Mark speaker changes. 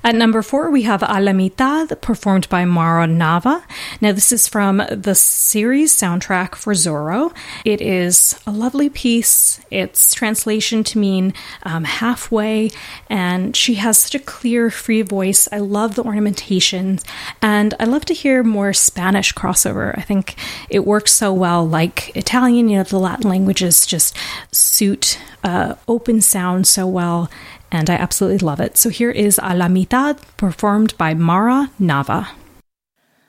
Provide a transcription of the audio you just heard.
Speaker 1: At number 4, we have A la Mitad, performed by Mara Nava. Now, this is from the series soundtrack for Zorro. It is a lovely piece. Its translation to mean halfway, and she has such a clear, free voice. I love the ornamentations, and I love to hear more Spanish crossover. I think it works so well, like Italian. The Latin languages just suit open sound so well, and I absolutely love it. So here is A la Mitad, performed by Mara Nava.